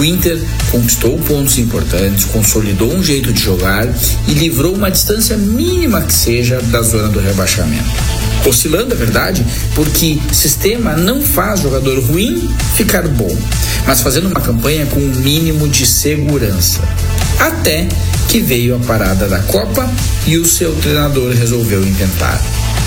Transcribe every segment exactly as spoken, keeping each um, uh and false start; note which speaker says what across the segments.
Speaker 1: O Inter conquistou pontos importantes, consolidou um jeito de jogar e livrou uma distância mínima que seja da zona do rebaixamento. Oscilando, é verdade, porque sistema não faz jogador ruim ficar bom, mas fazendo uma campanha com um mínimo de segurança. Até que veio a parada da Copa e o seu treinador resolveu inventar.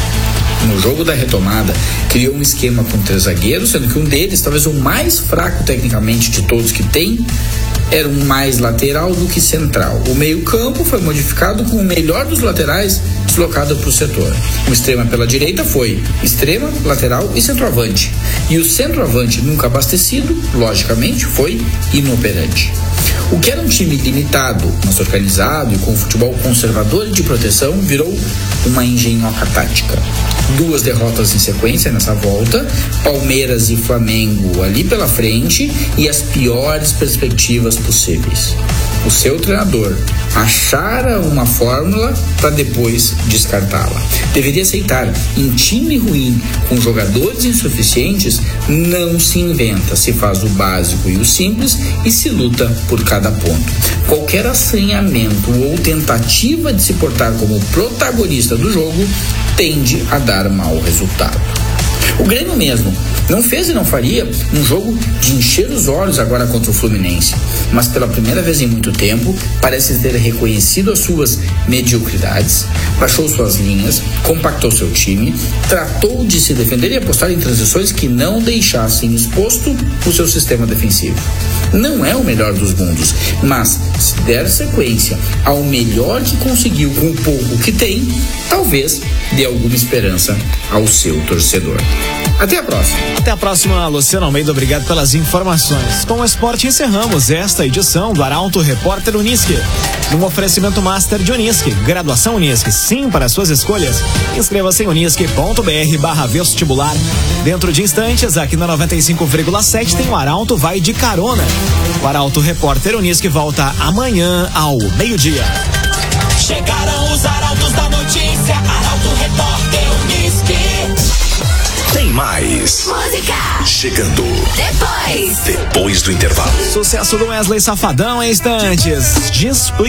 Speaker 1: No jogo da retomada, criou um esquema com três zagueiros, sendo que um deles, talvez o mais fraco tecnicamente de todos que tem, era um mais lateral do que central. O meio-campo foi modificado com o melhor dos laterais deslocado para o setor. O extrema pela direita foi extrema, lateral e centroavante. E o centroavante nunca abastecido, logicamente, foi inoperante. O que era um time limitado, mas organizado e com futebol conservador e de proteção, virou uma engenhoca tática. Duas derrotas em sequência nessa volta, Palmeiras e Flamengo ali pela frente e as piores perspectivas possíveis. O seu treinador achara uma fórmula para depois descartá-la. Deveria aceitar. Em time ruim, com jogadores insuficientes, não se inventa, se faz o básico e o simples e se luta por cada ponto. Qualquer assanhamento ou tentativa de se portar como protagonista do jogo tende a dar mau resultado. O Grêmio mesmo não fez e não faria um jogo de encher os olhos agora contra o Fluminense, mas pela primeira vez em muito tempo parece ter reconhecido as suas mediocridades, baixou suas linhas, compactou seu time, tratou de se defender e apostar em transições que não deixassem exposto o seu sistema defensivo. Não é o melhor dos mundos, mas se der sequência ao melhor que conseguiu com o pouco que tem, talvez dê alguma esperança ao seu torcedor. Até a próxima.
Speaker 2: Até a próxima, Luciano Almeida. Obrigado pelas informações. Com o esporte encerramos esta edição do Arauto Repórter Unisque. Um oferecimento Master de Unisque. Graduação Unisque. Sim para suas escolhas. Inscreva-se em unisque.br barra vestibular. Dentro de instantes, aqui na noventa e cinco vírgula sete tem o Arauto Vai de Carona. O Arauto Repórter Unisque volta amanhã ao meio-dia.
Speaker 3: Chegaram os arautos da notícia. Arauto Repórter Unisque.
Speaker 4: Tem mais.
Speaker 3: Música.
Speaker 4: Chegando.
Speaker 3: Depois.
Speaker 4: Depois do intervalo.
Speaker 2: Sucesso do Wesley Safadão em instantes. Display.